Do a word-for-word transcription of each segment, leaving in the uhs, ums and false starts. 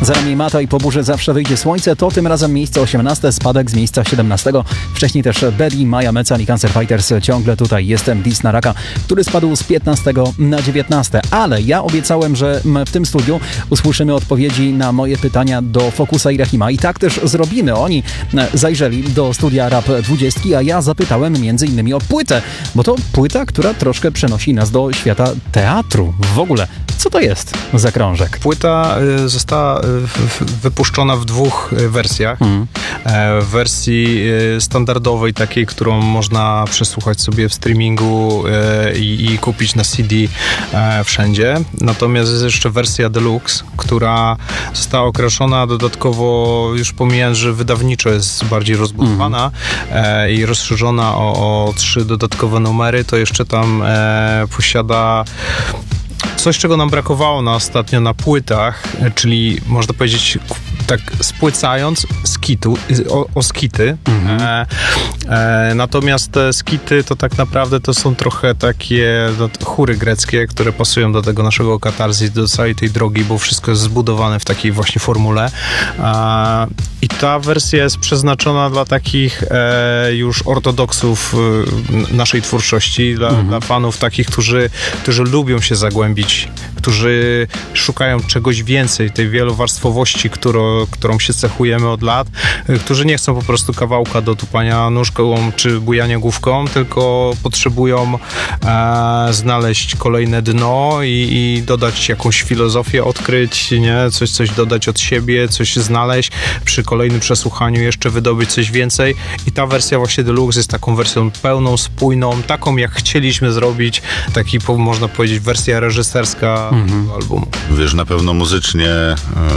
Za nami Mata i po burzy zawsze wyjdzie słońce, to tym razem miejsce osiemnaste, spadek z miejsca siedemnastego. Wcześniej też Bedi, Maja Mecan i Cancer Fighters. Ciągle tutaj jestem Dis na Raka, który spadł z piętnastego na dziewiętnaste. Ale ja obiecałem, że w tym studiu usłyszymy odpowiedzi na moje pytania do Focusa i Rahima. I tak też zrobimy. Oni zajrzeli do studia Rap dwadzieścia, a ja zapytałem między innymi o płytę, bo to płyta, która troszkę przenosi nas do świata teatru. W ogóle, co to jest za krążek? Płyta została wypuszczona w dwóch wersjach. Mm. W wersji standardowej, takiej, którą można przesłuchać sobie w streamingu i, i kupić na C D wszędzie. Natomiast jest jeszcze wersja deluxe, która została okraszona dodatkowo, już pomijając, że wydawniczo jest bardziej rozbudowana mm. i rozszerzona o, o trzy dodatkowe numery, to jeszcze tam e, posiada coś, czego nam brakowało na ostatnio na płytach, czyli można powiedzieć tak spłycając skitu, o, o skity. Mhm. E, e, natomiast te skity to tak naprawdę to są trochę takie no, chóry greckie, które pasują do tego naszego katarzis, do całej tej drogi, bo wszystko jest zbudowane w takiej właśnie formule. E, I ta wersja jest przeznaczona dla takich e, już ortodoksów e, naszej twórczości, dla, mhm. dla fanów takich, którzy, którzy lubią się zagłębić, którzy szukają czegoś więcej, tej wielowarstwowości, którą, którą się cechujemy od lat, którzy nie chcą po prostu kawałka do tupania nóżką czy bujania główką, tylko potrzebują e, znaleźć kolejne dno i, i dodać jakąś filozofię, odkryć, nie? Coś, coś dodać od siebie, coś znaleźć, przy kolejnym przesłuchaniu jeszcze wydobyć coś więcej i ta wersja właśnie deluxe jest taką wersją pełną, spójną, taką jak chcieliśmy zrobić, taki można powiedzieć wersja reżyserska mhm. albumu. Wiesz, na pewno muzycznie e,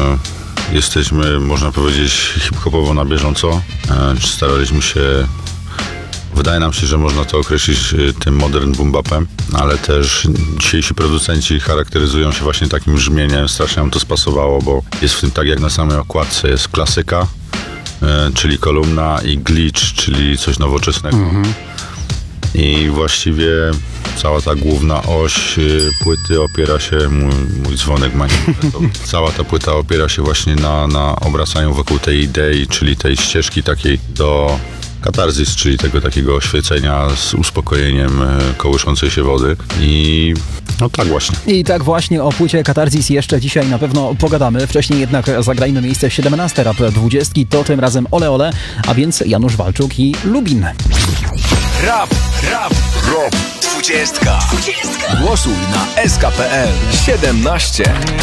jesteśmy, można powiedzieć, hip-hopowo na bieżąco. E, staraliśmy się, wydaje nam się, że można to określić tym modern boom-bapem, ale też dzisiejsi producenci charakteryzują się właśnie takim brzmieniem, strasznie nam to spasowało, bo jest w tym tak jak na samej okładce, jest klasyka, e, czyli kolumna i glitch, czyli coś nowoczesnego. Mhm. I właściwie cała ta główna oś płyty opiera się, mój, mój dzwonek manifestowy, cała ta płyta opiera się właśnie na, na obracaniu wokół tej idei, czyli tej ścieżki takiej do katarzis, czyli tego takiego oświecenia z uspokojeniem kołyszącej się wody. I no tak właśnie. I tak właśnie o płycie Katarzis jeszcze dzisiaj na pewno pogadamy. Wcześniej jednak zagrajmy miejsce siedemnaste Rap dwadzieścia, to tym razem Ole Ole, a więc Janusz Walczuk i Lubin. Rap, rap, rap, dwudziestka. Głosuj na S K P L siedemnaście.